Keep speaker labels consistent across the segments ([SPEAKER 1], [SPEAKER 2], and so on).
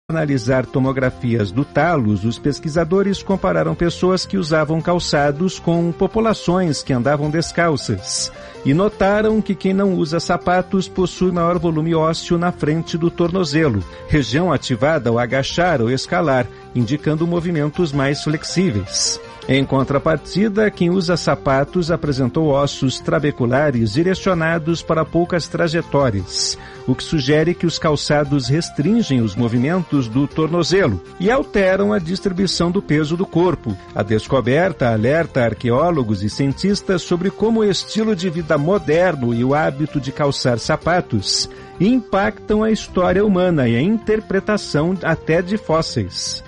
[SPEAKER 1] analisar tomografias do talos, os pesquisadores compararam pessoas que usavam calçados com populações que andavam descalças e notaram que quem não usa sapatos possui maior volume ósseo na frente do tornozelo, região ativada ao agachar ou escalar, indicando movimentos mais flexíveis. Em contrapartida, quem usa sapatos apresentou ossos trabeculares direcionados para poucas trajetórias, o que sugere que os calçados restringem os movimentos do tornozelo e alteram a distribuição do peso do corpo. A descoberta alerta arqueólogos e cientistas sobre como o estilo de vida moderno e o hábito de calçar sapatos impactam a história humana e a interpretação até de fósseis.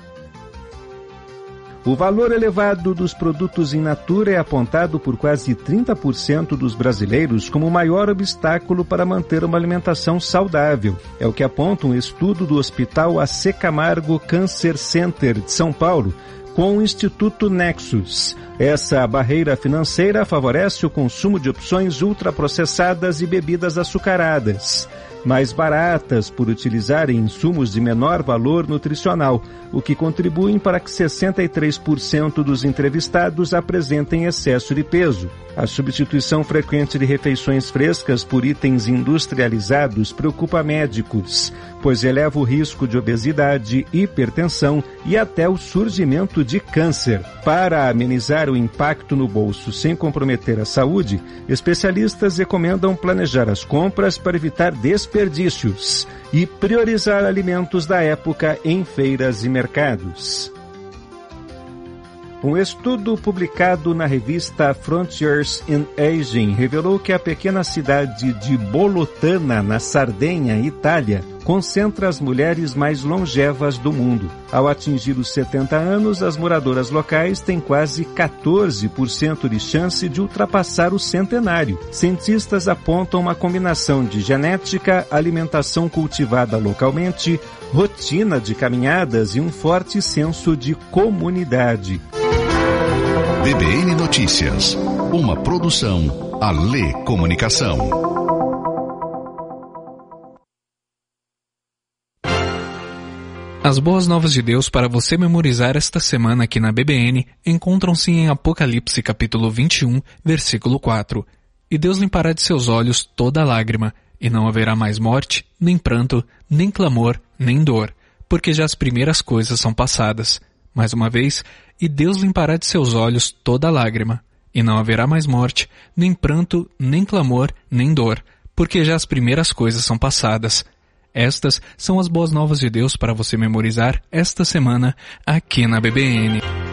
[SPEAKER 1] O valor elevado dos produtos in natura é apontado por quase 30% dos brasileiros como o maior obstáculo para manter uma alimentação saudável. É o que aponta um estudo do Hospital AC Camargo Cancer Center de São Paulo, com o Instituto Nexus. Essa barreira financeira favorece o consumo de opções ultraprocessadas e bebidas açucaradas, mais baratas por utilizarem insumos de menor valor nutricional, o que contribuem para que 63% dos entrevistados apresentem excesso de peso. A substituição frequente de refeições frescas por itens industrializados preocupa médicos, pois eleva o risco de obesidade, hipertensão e até o surgimento de câncer. Para amenizar o impacto no bolso sem comprometer a saúde, especialistas recomendam planejar as compras para evitar desperdícios e priorizar alimentos da época em feiras e mercados. Um estudo publicado na revista Frontiers in Aging revelou que a pequena cidade de Bolotana, na Sardenha, Itália, concentra as mulheres mais longevas do mundo. Ao atingir os 70 anos, as moradoras locais têm quase 14% de chance de ultrapassar o centenário. Cientistas apontam uma combinação de genética, alimentação cultivada localmente, rotina de caminhadas e um forte senso de comunidade.
[SPEAKER 2] BBN Notícias, uma produção Alê Comunicação.
[SPEAKER 3] As boas novas de Deus para você memorizar esta semana aqui na BBN encontram-se em Apocalipse capítulo 21, versículo 4. E Deus limpará de seus olhos toda lágrima, e não haverá mais morte, nem pranto, nem clamor, nem dor, porque já as primeiras coisas são passadas. Mais uma vez, e Deus limpará de seus olhos toda lágrima, e não haverá mais morte, nem pranto, nem clamor, nem dor, porque já as primeiras coisas são passadas. Estas são as boas novas de Deus para você memorizar esta semana aqui na BBN.